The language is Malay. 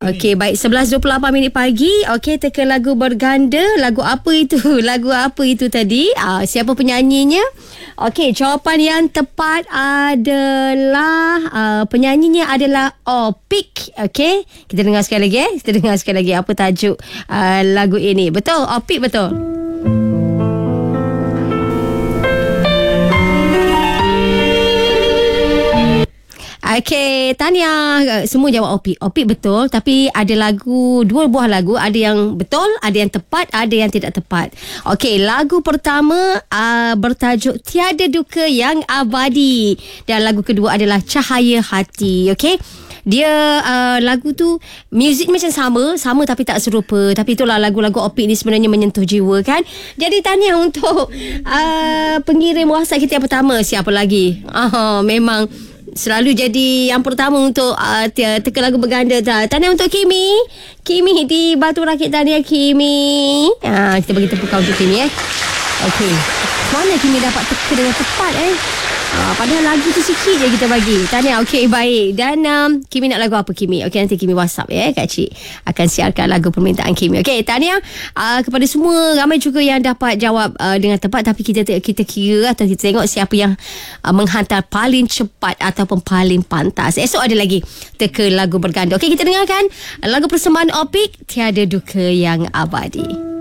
Okey, baik. 11.28 minit pagi. Okey, teka lagu berganda. Lagu apa itu? Lagu apa itu tadi? Siapa penyanyinya? Okey, jawapan yang tepat adalah penyanyinya adalah Opik. Okey, kita dengar sekali lagi. Kita dengar sekali lagi apa tajuk lagu ini. Betul? Opik betul? Okey, tahniah. Semua jawab Opik. Opik betul, tapi ada lagu, dua buah lagu, ada yang betul, ada yang tepat, ada yang tidak tepat. Okey, lagu pertama bertajuk Tiada Duka Yang Abadi dan lagu kedua adalah Cahaya Hati. Okey. Dia lagu tu muzik macam sama tapi tak serupa. Tapi itulah lagu-lagu Opik ni sebenarnya menyentuh jiwa kan. Jadi tahniah untuk pengirim WhatsApp kita yang pertama. Siapa lagi? Memang selalu jadi yang pertama untuk teka lagu berganda. Tahniah untuk Kimi di Batu Rakit. Tahniah Kimi. Kita bagi tepukan untuk Kimi Okey, mana Kimi dapat teka dengan tepat padahal lagu tu sikit je kita bagi. Tahniah. Okey, baik. Dan Kimi nak lagu apa Kimi? Okey, nanti Kimi WhatsApp Kak Cik akan siarkan lagu permintaan Kimi. Okey, tahniah kepada semua. Ramai juga yang dapat jawab dengan tepat. Tapi kita kira atau kita tengok siapa yang menghantar paling cepat ataupun paling pantas. Esok ada lagi teka lagu berganda. Okey, kita dengarkan lagu persembahan Opik, Tiada Duka Yang Abadi.